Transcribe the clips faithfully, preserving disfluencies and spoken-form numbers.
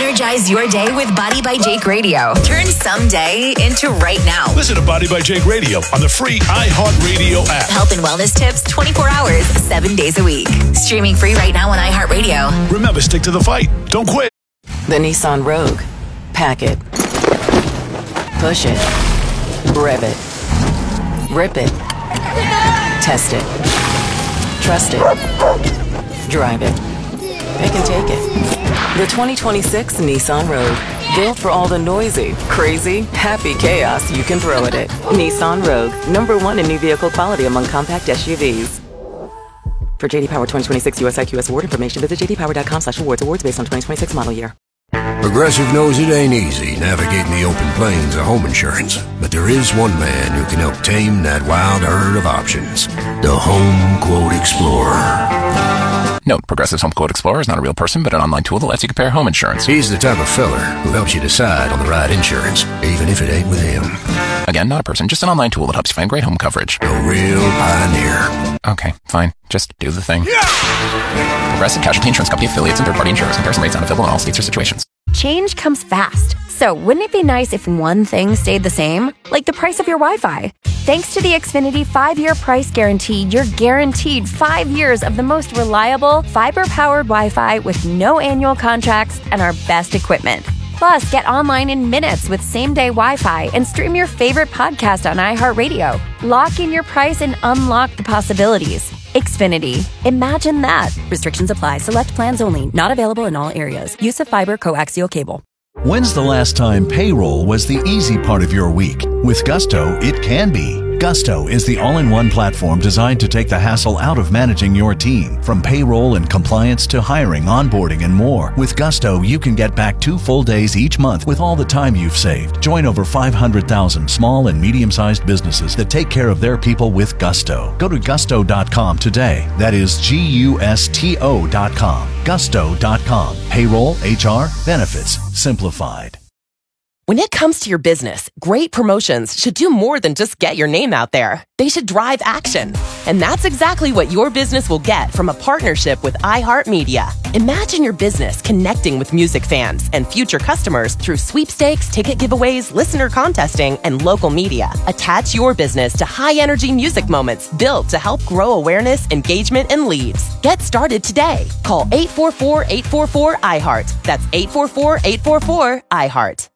Energize your day with Body by Jake Radio. Turn someday into right now. Listen to Body by Jake Radio on the free iHeartRadio app. Health and wellness tips twenty-four hours, seven days a week. Streaming free right now on iHeartRadio. Remember, stick to the fight. Don't quit. The Nissan Rogue. Pack it. Push it. Rev it. Rip it. Test it. Trust it. Drive it. Pick and take it. The twenty twenty-six Nissan Rogue. Built for all the noisy, crazy, happy chaos you can throw at it. Nissan Rogue. Number one in new vehicle quality among compact S U Vs. For J D Power twenty twenty-six U S I Q S award information, visit jdpower.com slash awards. Awards based on twenty twenty-six model year. Progressive knows it ain't easy navigating the open plains of home insurance, but there is one man who can help tame that wild herd of options. The Home Quote Explorer. Note, Progressive's Home Quote Explorer is not a real person, but an online tool that lets you compare home insurance. He's the type of feller who helps you decide on the right insurance, even if it ain't with him. Again, not a person, just an online tool that helps you find great home coverage. A real pioneer. Okay, fine. Just do the thing. Yeah! Progressive Casualty Insurance Company affiliates and third-party insurers. Comparison rates not available in all states or situations. Change comes fast. So wouldn't it be nice if one thing stayed the same? Like the price of your Wi-Fi. Thanks to the Xfinity five-year price guarantee, you're guaranteed five years of the most reliable, fiber-powered Wi-Fi with no annual contracts and our best equipment. Plus, get online in minutes with same-day Wi-Fi and stream your favorite podcast on iHeartRadio. Lock in your price and unlock the possibilities. Xfinity. Imagine that. Restrictions apply. Select plans only. Not available in all areas. Use of fiber coaxial cable. When's the last time payroll was the easy part of your week? With Gusto, it can be. Gusto is the all-in-one platform designed to take the hassle out of managing your team. From payroll and compliance to hiring, onboarding, and more. With Gusto, you can get back two full days each month with all the time you've saved. Join over five hundred thousand small and medium-sized businesses that take care of their people with Gusto. Go to gusto dot com today. That is G U S T O dot com. gusto dot com. Payroll, H R, benefits, simplified. When it comes to your business, great promotions should do more than just get your name out there. They should drive action. And that's exactly what your business will get from a partnership with iHeartMedia. Imagine your business connecting with music fans and future customers through sweepstakes, ticket giveaways, listener contesting, and local media. Attach your business to high-energy music moments built to help grow awareness, engagement, and leads. Get started today. Call eight four four, eight four four, I heart. That's eight four four, eight four four, I heart.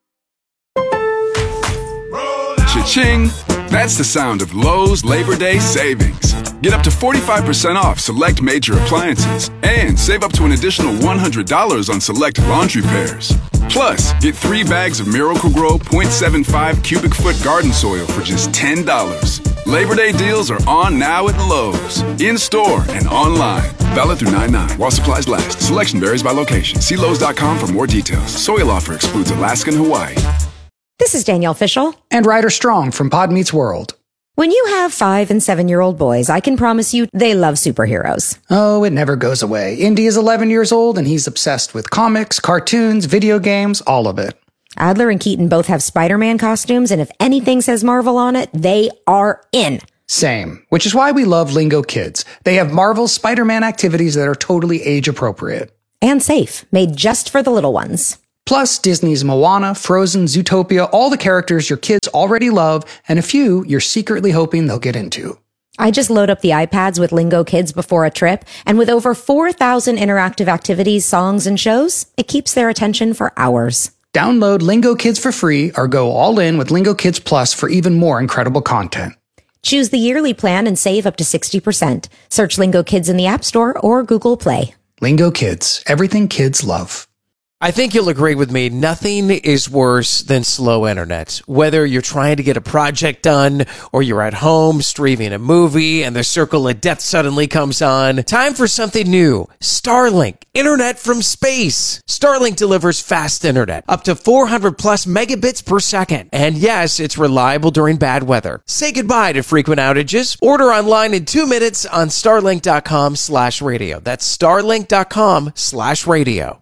Cha-ching! That's the sound of Lowe's Labor Day savings. Get up to forty-five percent off select major appliances and save up to an additional one hundred dollars on select laundry pairs. Plus, get three bags of Miracle-Gro point seven five cubic foot garden soil for just ten dollars. Labor Day deals are on now at Lowe's, in-store and online. Valid through nine nine while supplies last. Selection varies by location. See Lowe's dot com for more details. Soil offer excludes Alaska and Hawaii. This is Danielle Fishel. And Ryder Strong from Pod Meets World. When you have five and seven-year-old boys, I can promise you they love superheroes. Oh, it never goes away. Indy is eleven years old, and he's obsessed with comics, cartoons, video games, all of it. Adler and Keaton both have Spider-Man costumes, and if anything says Marvel on it, they are in. Same, which is why we love Lingo Kids. They have Marvel Spider-Man activities that are totally age-appropriate. And safe, made just for the little ones. Plus, Disney's Moana, Frozen, Zootopia, all the characters your kids already love, and a few you're secretly hoping they'll get into. I just load up the iPads with Lingo Kids before a trip, and with over four thousand interactive activities, songs, and shows, it keeps their attention for hours. Download Lingo Kids for free, or go all in with Lingo Kids Plus for even more incredible content. Choose the yearly plan and save up to sixty percent. Search Lingo Kids in the App Store or Google Play. Lingo Kids, everything kids love. I think you'll agree with me. Nothing is worse than slow internet. Whether you're trying to get a project done or you're at home streaming a movie and the circle of death suddenly comes on. Time for something new. Starlink. Internet from space. Starlink delivers fast internet. Up to four hundred plus megabits per second. And yes, it's reliable during bad weather. Say goodbye to frequent outages. Order online in two minutes on starlink.com slash radio. That's starlink.com slash radio.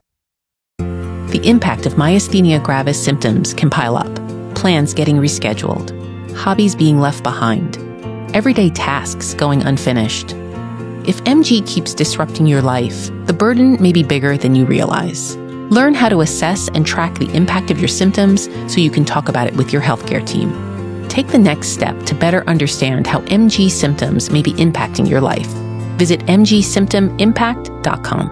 The impact of myasthenia gravis symptoms can pile up. Plans getting rescheduled. Hobbies being left behind. Everyday tasks going unfinished. If M G keeps disrupting your life, the burden may be bigger than you realize. Learn how to assess and track the impact of your symptoms so you can talk about it with your healthcare team. Take the next step to better understand how M G symptoms may be impacting your life. Visit m g symptom impact dot com.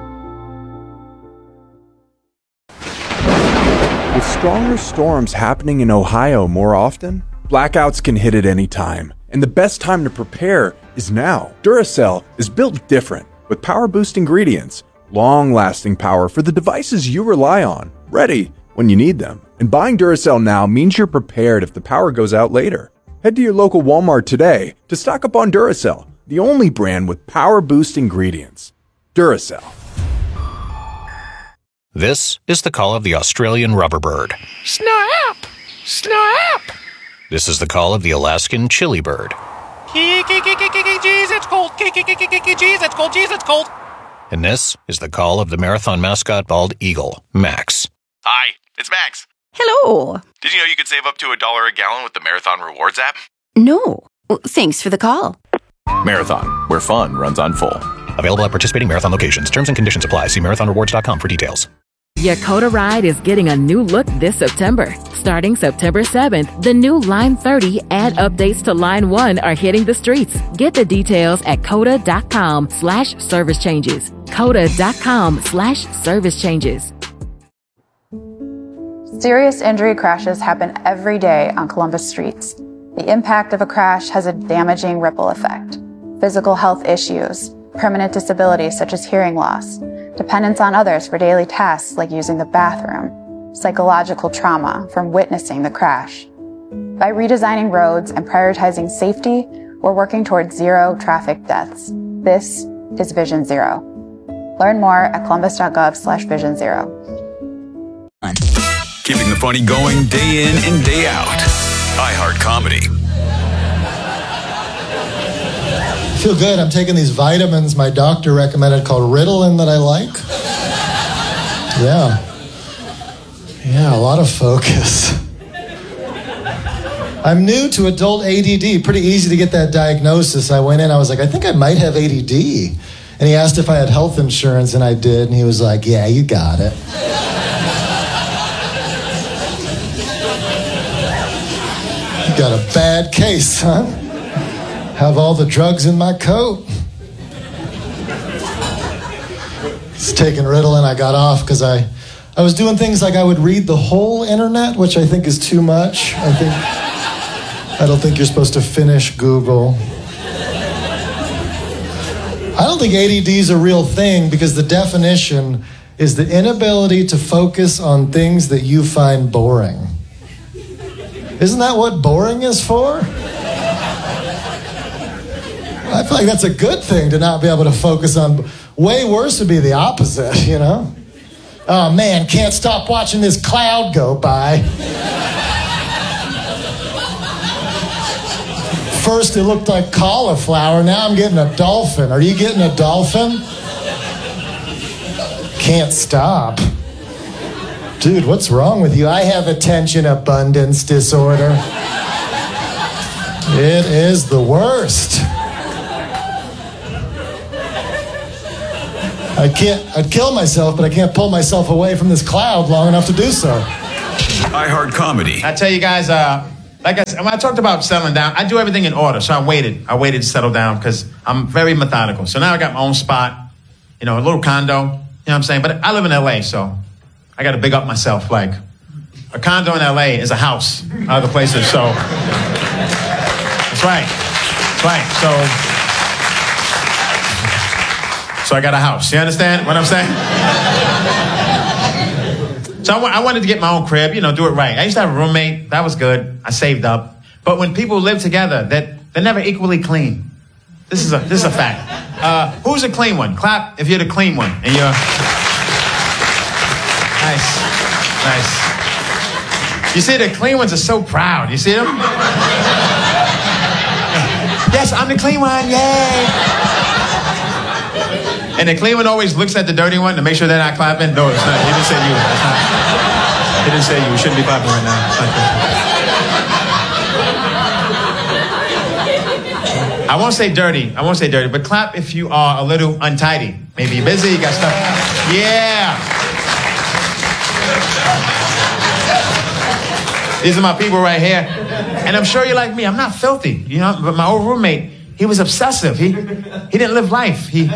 With stronger storms happening in Ohio more often, blackouts can hit at any time, and the best time to prepare is now. Duracell is built different, with power-boost ingredients, long-lasting power for the devices you rely on, ready when you need them. And buying Duracell now means you're prepared if the power goes out later. Head to your local Walmart today to stock up on Duracell, the only brand with power-boost ingredients. Duracell. This is the call of the Australian rubberbird. Snap! Snap! This is the call of the Alaskan chili bird. Jeez, it's cold. Jeez, it's cold. Jeez, it's cold. And this is the call of the marathon mascot bald eagle, Max. Hi, it's Max. Hello. Did you know you could save up to a dollar a gallon with the Marathon Rewards app? No. Well, thanks for the call. Marathon, where fun runs on full. Available at participating Marathon locations. Terms and conditions apply. See marathon rewards dot com for details. Yakota Ride is getting a new look this September. Starting September seventh, the new Line thirty and updates to Line one are hitting the streets. Get the details at coda.com slash service changes. coda.com slash service changes. Serious injury crashes happen every day on Columbus streets. The impact of a crash has a damaging ripple effect. Physical health issues, permanent disabilities such as hearing loss, dependence on others for daily tasks like using the bathroom, psychological trauma from witnessing the crash. By redesigning roads and prioritizing safety, we're working towards zero traffic deaths. This is Vision Zero. Learn more at columbus.gov slash vision zero. Keeping the funny going day in and day out. iHeart Comedy. I feel good. I'm taking these vitamins my doctor recommended called Ritalin that I like. Yeah. Yeah, a lot of focus. I'm new to adult A D D. Pretty easy to get that diagnosis. I went in, I was like, I think I might have A D D. And he asked if I had health insurance, and I did. And he was like, yeah, you got it. You got a bad case, huh? Have all the drugs in my coat. It's taking Ritalin. I got off because I, I was doing things like I would read the whole internet, which I think is too much. I think I don't think you're supposed to finish Google. I don't think A D D is a real thing because the definition is the inability to focus on things that you find boring. Isn't that what boring is for? I feel like that's a good thing to not be able to focus on. Way worse would be the opposite, you know? Oh man, can't stop watching this cloud go by. First it looked like cauliflower, now I'm getting a dolphin. Are you getting a dolphin? Can't stop. Dude, what's wrong with you? I have attention abundance disorder. It is the worst. I can't, I'd kill myself, but I can't pull myself away from this cloud long enough to do so. iHeart Comedy. I tell you guys, uh, like I said, when I talked about settling down, I do everything in order. So I waited. I waited to settle down because I'm very methodical. So now I got my own spot, you know, a little condo, you know what I'm saying? But I live in L A, so I got to big up myself. Like, a condo in L A is a house other places, so. That's right. That's right. So. So I got a house. You understand what I'm saying? So I, w- I wanted to get my own crib, you know, do it right. I used to have a roommate. That was good. I saved up. But when people live together, that they're never equally clean. This is a this is a fact. Uh, who's a clean one? Clap if you're the clean one. And you're nice, nice. You see, the clean ones are so proud. You see them? Yes, I'm the clean one. Yay! And the clean one always looks at the dirty one to make sure they're not clapping. No, it's not. He didn't say you. It's not. He didn't say you. You shouldn't be clapping right now. I won't say dirty. I won't say dirty. But clap if you are a little untidy. Maybe you're busy, you got stuff. Yeah. These are my people right here. And I'm sure you're like me. I'm not filthy, you know. But my old roommate, he was obsessive. He he didn't live life. He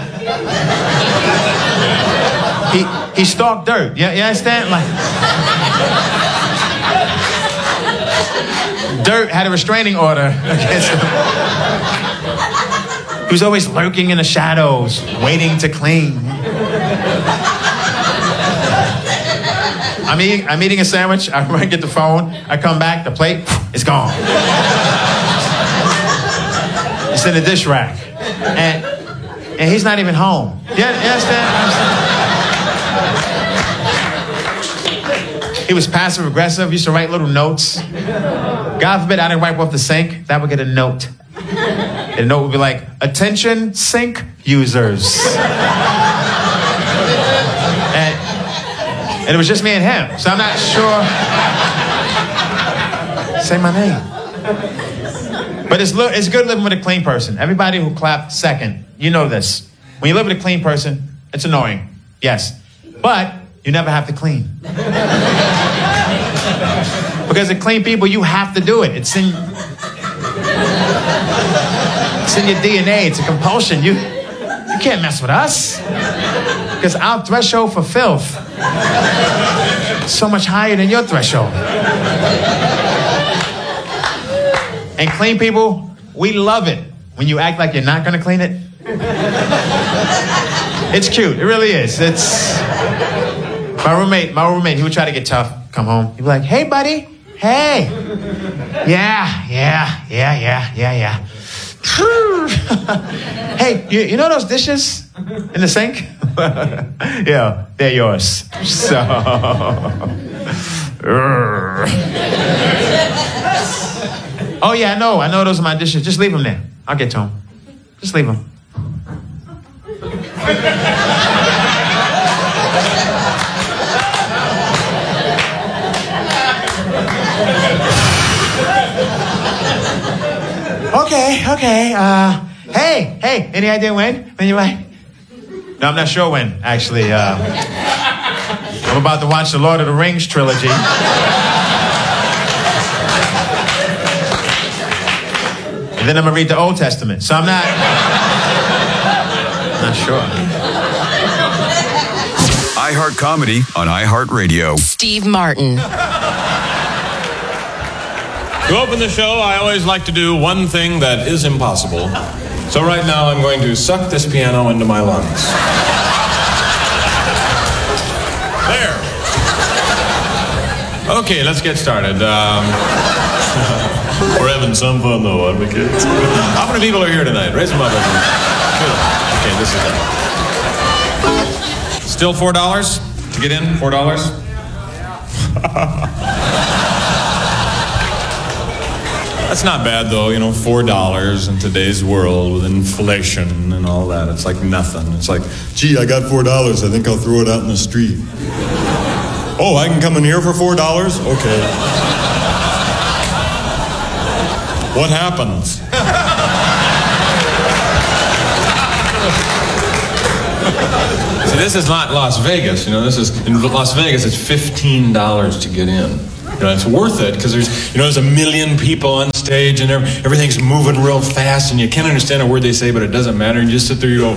he he stalked dirt. You, you understand? Like dirt had a restraining order against him. He was always lurking in the shadows, waiting to clean. I'm eating, I'm eating a sandwich. I run, get the phone. I come back. The plate is gone. It's in the dish rack, and and he's not even home. You, you understand? He was passive aggressive. Used to write little notes. God forbid I didn't wipe off the sink. That would get a note. And the note would be like, "Attention, sink users." and, and it was just me and him, so I'm not sure. Say my name. But it's, li- it's good living with a clean person. Everybody who clapped second, you know this. When you live with a clean person, it's annoying, yes. But you never have to clean. Because with clean people, you have to do it. It's in, it's in your D N A. It's a compulsion. You, you can't mess with us. Because our threshold for filth is so much higher than your threshold. And clean people, we love it when you act like you're not going to clean it. It's cute. It really is. It's my roommate. My roommate. He would try to get tough. Come home. He'd be like, "Hey, buddy. Hey. Yeah, yeah, yeah, yeah, yeah, yeah. Hey, you, you know those dishes in the sink? Yeah, they're yours. So." Oh, yeah, I know. I know those are my dishes. Just leave them there. I'll get to them. Just leave them. Okay, okay. Uh, hey, hey, any idea when? When you like? No, I'm not sure when, actually. Uh, I'm about to watch the Lord of the Rings trilogy. And then I'm going to read the Old Testament. So I'm not... not sure. iHeart Comedy on iHeartRadio. Steve Martin. To open the show, I always like to do one thing that is impossible. So right now, I'm going to suck this piano into my lungs. There. Okay, let's get started. Um... We're having some fun, though, aren't we, kids? How many people are here tonight? Raise them up. Good. Okay, this is it. Still four dollars to get in? Four dollars? That's not bad, though. You know, four dollars in today's world with inflation and all that. It's like nothing. It's like, gee, I got four dollars. I think I'll throw it out in the street. Oh, I can come in here for four dollars? Okay. What happens? See, this is not Las Vegas, you know, this is, in Las Vegas, it's fifteen dollars to get in. You know, it's worth it, because there's, you know, there's a million people on stage, and everything's moving real fast, and you can't understand a word they say, but it doesn't matter, and you just sit there, you go...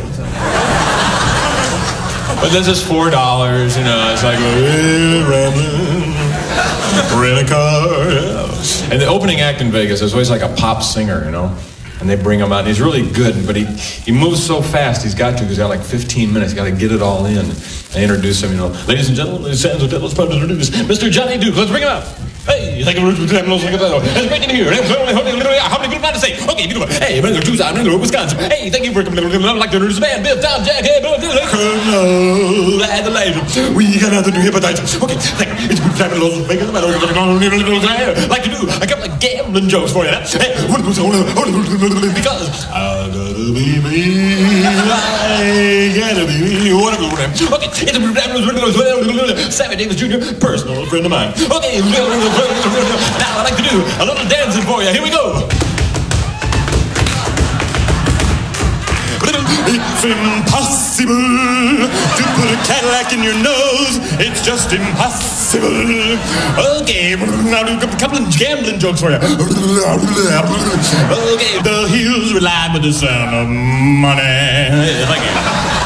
But this is four dollars, you know, it's like, hey, rambling, rent a car, yeah. And the opening act in Vegas is always like a pop singer, you know, and they bring him out, and he's really good, but he, he moves so fast, he's got to, he's got like fifteen minutes, he's got to get it all in. They introduce him, you know, ladies and gentlemen, ladies and gentlemen, let's introduce Mister Johnny Duke, let's bring him out. Hey, thank you, it's great to hear. How many people to say? Okay, beautiful. Hey, Mister Tucson, Wisconsin. Hey, thank you for coming. I'd like to introduce the band, Bill, Tom, Jack, hey, Bill, Colonel Adelaide. We got nothing to hepatitis. Okay, thank you. It's good time to Las Vegas. I like to do a couple of gambling jokes for you. Hey, because I gotta be me. I gotta be me. Whatever. Okay, it's Sammy Davis Junior, personal friend of mine. Okay, now I'd like to do a little dancing for you. Here we go. It's impossible to put a Cadillac in your nose. It's just impossible. Okay, I'll do a couple of gambling jokes for you. Okay, the hills rely with the sound of money. Thank you.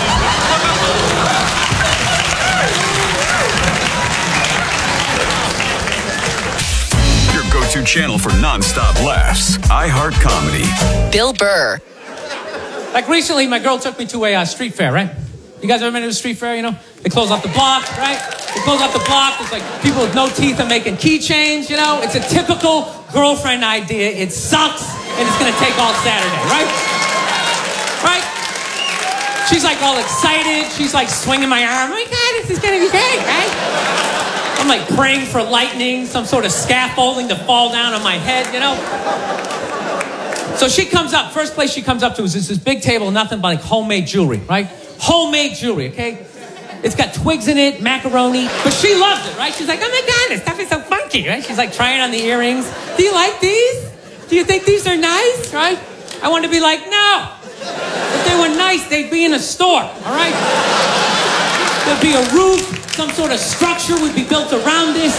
Go-to channel for non-stop laughs. iHeart Comedy. Bill Burr. Like recently, my girl took me to a uh, street fair, right? You guys ever been to a street fair, you know? They close off the block, right? They close off the block. There's like people with no teeth are making keychains, you know? It's a typical girlfriend idea. It sucks, and it's going to take all Saturday, right? Right? She's like all excited. She's like swinging my arm. Oh my God, this is going to be great, right? I'm like praying for lightning, some sort of scaffolding to fall down on my head, you know? So she comes up, first place she comes up to is this, this big table, nothing but like homemade jewelry, right? Homemade jewelry, okay? It's got twigs in it, macaroni, but she loves it, right? She's like, oh my God, this stuff is so funky, right? She's like trying on the earrings. Do you like these? Do you think these are nice, right? I want to be like, no. If they were nice, they'd be in a store, all right? There'd be a roof, some sort of structure would be built around this.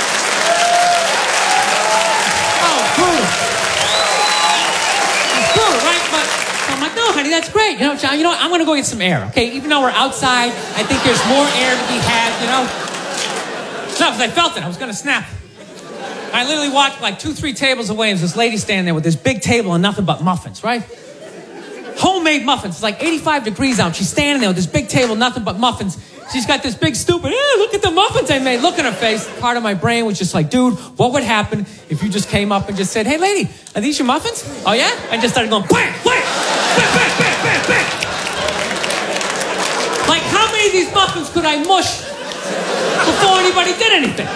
Oh, brutal. It's brutal, right? But I'm like, no, honey, that's great. You know, John, you know what? I'm going to go get some air, okay? Even though we're outside, I think there's more air to be had, you know? No, because I felt it. I was going to snap. I literally walked like two, three tables away, and there's this lady standing there with this big table and nothing but muffins, right? Homemade muffins. It's like eighty-five degrees out. She's standing there with this big table, nothing but muffins. She's got this big stupid, eh, look at the muffins I made. Look at her face. Part of my brain was just like, dude, what would happen if you just came up and just said, hey, lady, are these your muffins? Oh, yeah? I just started going, bang, bang, bang, bang, bang, bang, bang. Like, how many of these muffins could I mush before anybody did anything?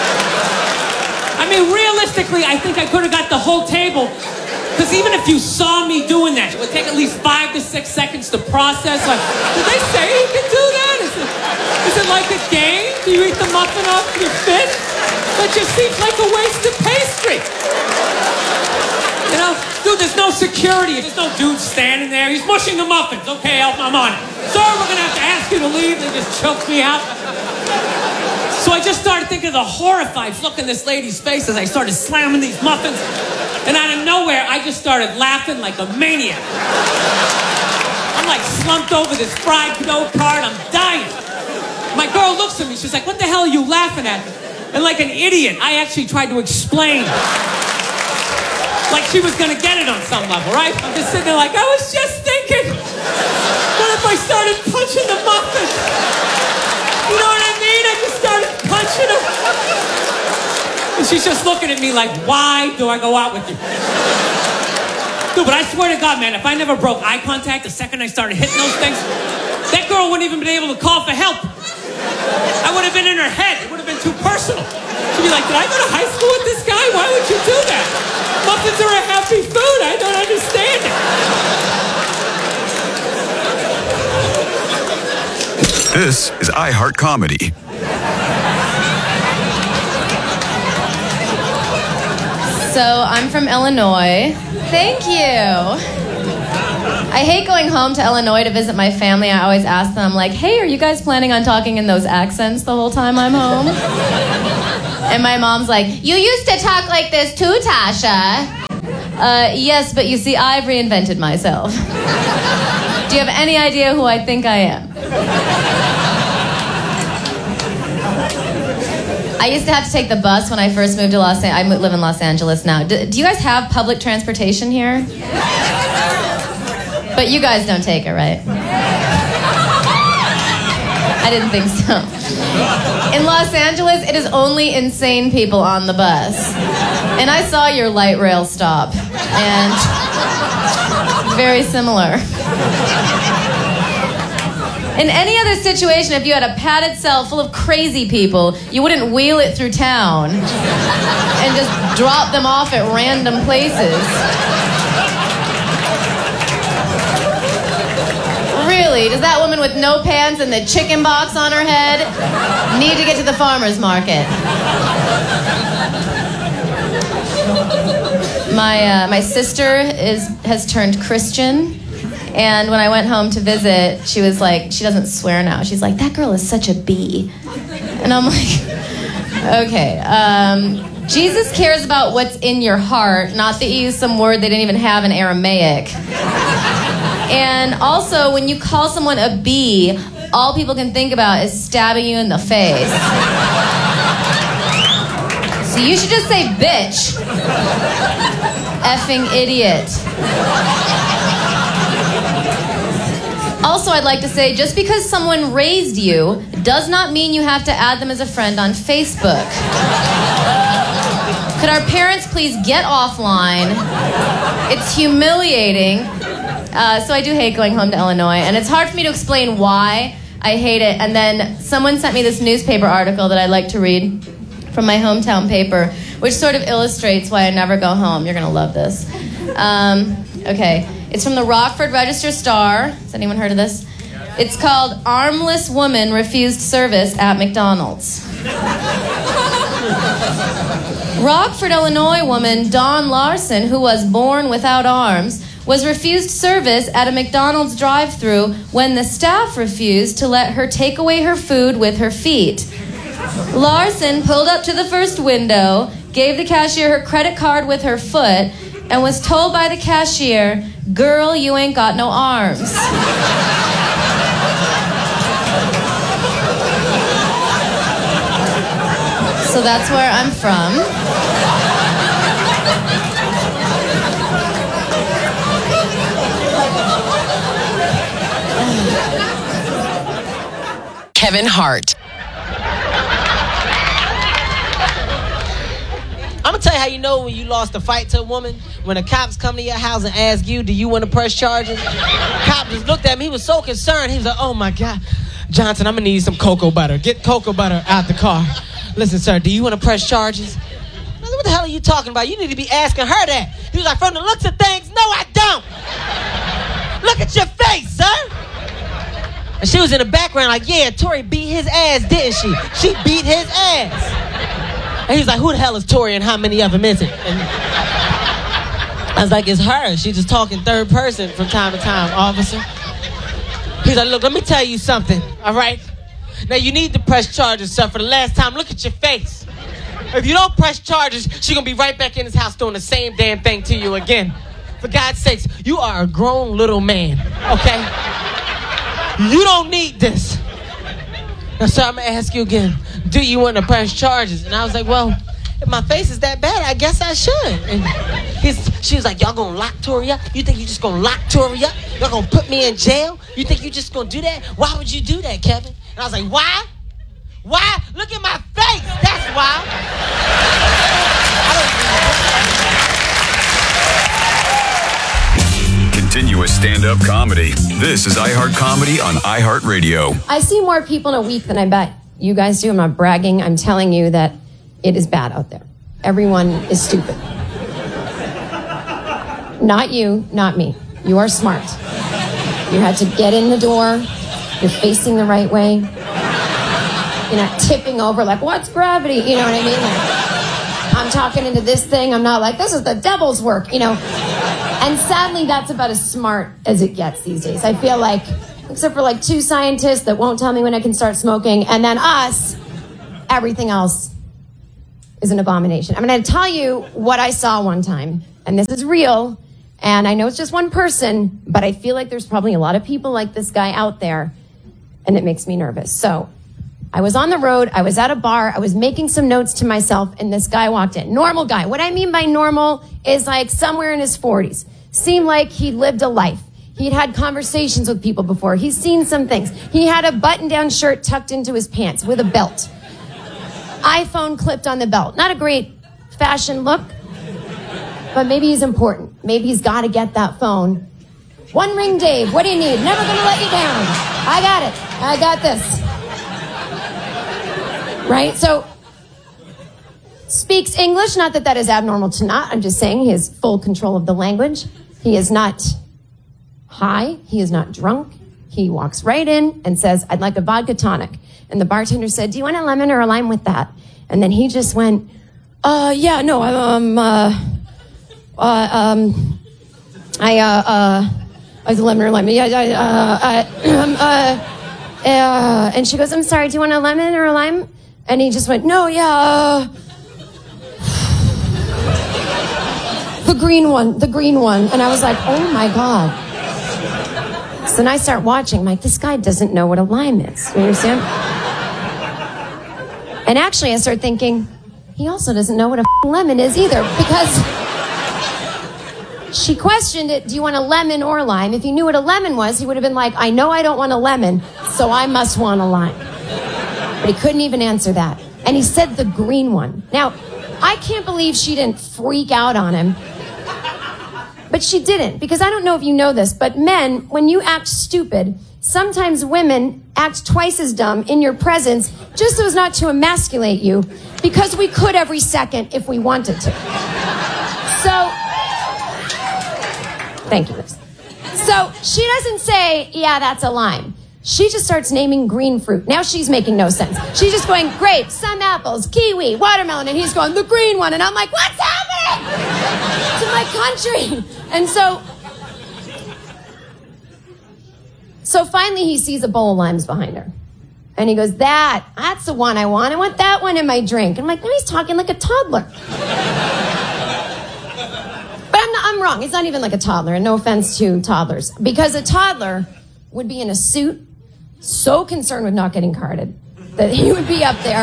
I mean, realistically, I think I could have got the whole table. Because even if you saw me doing that, it would take at least five to six seconds to process. Like, did they say you can do that? Is it, is it like a game? Do you eat the muffin off your fist? That just seems like a waste of pastry. You know, dude, there's no security. There's no dude standing there. He's mushing the muffins. Okay, I'm on it. Sir, we're going to have to ask you to leave. They just choked me out. So I just started thinking of the horrified look in this lady's face as I started slamming these muffins. And out of nowhere, I just started laughing like a maniac. I'm like slumped over this fried dough cart. I'm dying. My girl looks at me. She's like, what the hell are you laughing at? And like an idiot, I actually tried to explain. Like she was going to get it on some level, right? I'm just sitting there like, I was just thinking, what if I started punching the muffins? You know what I mean? I just started punching them. And she's just looking at me like, why do I go out with you? Dude, but I swear to God, man, if I never broke eye contact the second I started hitting those things, that girl wouldn't even been able to call for help. I would have been in her head. It would have been too personal. She'd be like, did I go to high school with this guy? Why would you do that? Muffins are a happy food. I don't understand it. This is iHeart Comedy. So I'm from Illinois. Thank you. I hate going home to Illinois to visit my family. I always ask them, like, hey, are you guys planning on talking in those accents the whole time I'm home? And my mom's like, you used to talk like this too, Tasha. Uh, yes, but you see, I've reinvented myself. Do you have any idea who I think I am? I used to have to take the bus when I first moved to Los Angeles. I live in Los Angeles now. Do, do you guys have public transportation here? But you guys don't take it, right? I didn't think so. In Los Angeles, it is only insane people on the bus. And I saw your light rail stop. And very similar. In any other situation, if you had a padded cell full of crazy people, you wouldn't wheel it through town and just drop them off at random places. Really? Does that woman with no pants and the chicken box on her head need to get to the farmer's market? My uh, my sister is has turned Christian, And when I went home to visit, she was like, she doesn't swear now. She's like, that girl is such a bee. And I'm like, okay. Um, Jesus cares about what's in your heart, not that you use some word they didn't even have in Aramaic. And also, when you call someone a bee, all people can think about is stabbing you in the face. So you should just say bitch. Effing idiot. Also, I'd like to say, just because someone raised you does not mean you have to add them as a friend on Facebook. Could our parents please get offline? It's humiliating. Uh, so I do hate going home to Illinois, and it's hard for me to explain why I hate it. And then someone sent me this newspaper article that I'd like to read from my hometown paper, which sort of illustrates why I never go home. You're going to love this. Um, okay. It's from the Rockford Register-Star. Has anyone heard of this? It's called Armless Woman Refused Service at McDonald's. Rockford, Illinois woman Dawn Larson, who was born without arms, was refused service at a McDonald's drive-thru when the staff refused to let her take away her food with her feet. Larson pulled up to the first window, gave the cashier her credit card with her foot, and was told by the cashier, "Girl, you ain't got no arms." So that's where I'm from. Kevin Hart. I'm gonna tell you how you know when you lost a fight to a woman. When the cops come to your house and ask you, do you want to press charges? Cop just looked at me. He was so concerned. He was like, oh my God. Johnson, I'm gonna need some cocoa butter. Get cocoa butter out the car. Listen, sir, do you want to press charges? I said, what the hell are you talking about? You need to be asking her that. He was like, from the looks of things, no, I don't. Look at your face, sir. And she was in the background like, yeah, Tori beat his ass, didn't she? She beat his ass. And he was like, who the hell is Tori and how many of them is it? And I was like, it's her. She's just talking third person from time to time, officer. He's like, look, let me tell you something, all right? Now, you need to press charges, sir. For the last time, look at your face. If you don't press charges, she's going to be right back in his house doing the same damn thing to you again. For God's sakes, you are a grown little man, okay? You don't need this. Now, sir, I'm going to ask you again. Do you want to press charges? And I was like, well, if my face is that bad, I guess I should. And his, she was like, y'all going to lock Tori up? You think you just going to lock Tori up? Y'all going to put me in jail? You think you just going to do that? Why would you do that, Kevin? And I was like, why? Why? Look at my face. That's why. Continuous stand-up comedy. This is iHeart Comedy on iHeartRadio. I see more people in a week than I bet you guys do. I'm not bragging. I'm telling you that it is bad out there. Everyone is stupid. Not you, not me. You are smart. You had to get in the door. You're facing the right way. You're not tipping over like, what's gravity? You know what I mean? Like, I'm talking into this thing. I'm not like, this is the devil's work, you know? And sadly, that's about as smart as it gets these days. I feel like, except for like two scientists that won't tell me when I can start smoking, and then us, everything else is an abomination. I'm going to tell you what I saw one time, and this is real, and I know it's just one person, but I feel like there's probably a lot of people like this guy out there, and it makes me nervous. So I was on the road, I was at a bar, I was making some notes to myself, and this guy walked in. Normal guy. What I mean by normal is like somewhere in his forties. Seemed like he lived a life. He'd had conversations with people before. He's seen some things. He had a button-down shirt tucked into his pants with a belt. iPhone clipped on the belt. Not a great fashion look, but maybe he's important. Maybe he's got to get that phone. One ring, Dave. What do you need? Never going to let you down. I got it. I got this. Right? So, speaks English. Not that that is abnormal to not. I'm just saying he has full control of the language. He is not high. He is not drunk. He walks right in and says, I'd like a vodka tonic. And the bartender said, do you want a lemon or a lime with that? And then he just went, uh, yeah, no, um, uh, uh, um, I, uh, uh, I was a lemon or lime. Yeah, yeah, uh, uh, um, uh, uh, and she goes, I'm sorry, do you want a lemon or a lime? And he just went, no, yeah, uh, the green one, the green one. And I was like, oh my God. So then I start watching. I'm like, this guy doesn't know what a lime is. You understand? And actually, I started thinking, he also doesn't know what a lemon is either, because she questioned it, do you want a lemon or a lime? If he knew what a lemon was, he would have been like, I know I don't want a lemon, so I must want a lime. But he couldn't even answer that. And he said the green one. Now, I can't believe she didn't freak out on him. But she didn't, because I don't know if you know this, but men, when you act stupid, sometimes women act twice as dumb in your presence just so as not to emasculate you, because we could every second if we wanted to. So, thank you, Liz. So she doesn't say, yeah, that's a lime. She just starts naming green fruit. Now she's making no sense. She's just going, grapes, some apples, kiwi, watermelon, and he's going, the green one. And I'm like, what's happening to my country? And so, so finally he sees a bowl of limes behind her. And he goes, that, that's the one I want. I want that one in my drink. And I'm like, no, he's talking like a toddler. But I'm, not, I'm wrong. It's not even like a toddler. And no offense to toddlers. Because a toddler would be in a suit, so concerned with not getting carded, that he would be up there.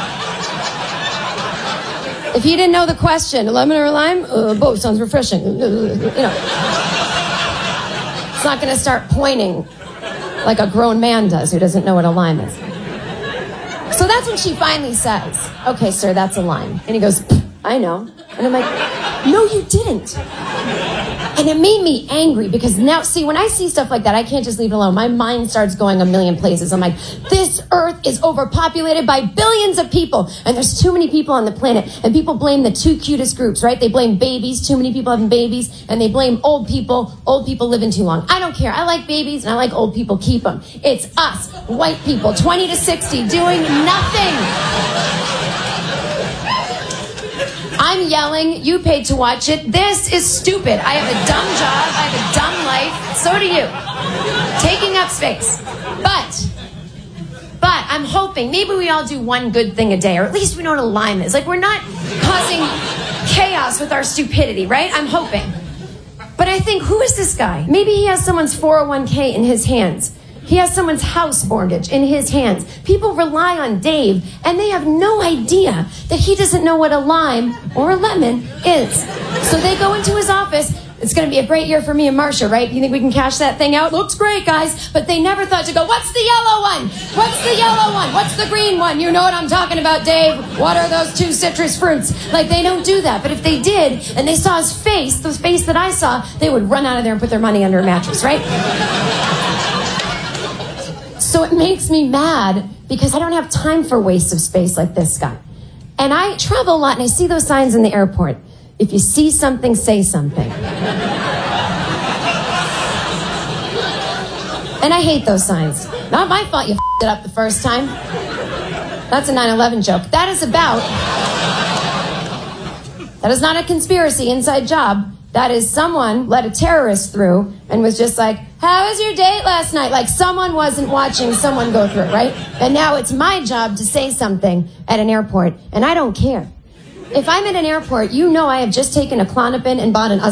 If you didn't know the question, a lemon or a lime? Uh, both sounds refreshing. Uh, you know. It's not going to start pointing like a grown man does who doesn't know what a lime is. So that's when she finally says, okay, sir, that's a lime. And he goes, I know. And I'm like, no, you didn't. And it made me angry because now, see, when I see stuff like that, I can't just leave it alone. My mind starts going a million places. I'm like, this earth is overpopulated by billions of people. And there's too many people on the planet. And people blame the two cutest groups, right? They blame babies, too many people having babies. And they blame old people, old people living too long. I don't care. I like babies and I like old people. Keep them. It's us, white people, twenty to sixty, doing nothing. I'm yelling, you paid to watch it. This is stupid. I have a dumb job, I have a dumb life. So do you. Taking up space. But, but I'm hoping maybe we all do one good thing a day, or at least we know what a lime is. Like, we're not causing chaos with our stupidity, right? I'm hoping. But I think, who is this guy? Maybe he has someone's four oh one k in his hands. He has someone's house mortgage in his hands. People rely on Dave, and they have no idea that he doesn't know what a lime or a lemon is. So they go into his office. It's going to be a great year for me and Marcia, right? You think we can cash that thing out? Looks great, guys. But they never thought to go, what's the yellow one? What's the yellow one? What's the green one? You know what I'm talking about, Dave. What are those two citrus fruits? Like, they don't do that. But if they did, and they saw his face, the face that I saw, they would run out of there and put their money under a mattress, right? So it makes me mad because I don't have time for waste of space like this guy. And I travel a lot and I see those signs in the airport. If you see something, say something. And I hate those signs. Not my fault you f***ed it up the first time. That's a nine eleven joke. That is about... That is not a conspiracy inside job. That is someone let a terrorist through and was just like, how was your date last night? Like someone wasn't watching someone go through, right? And now it's my job to say something at an airport, and I don't care. If I'm at an airport, you know I have just taken a Klonopin and bought an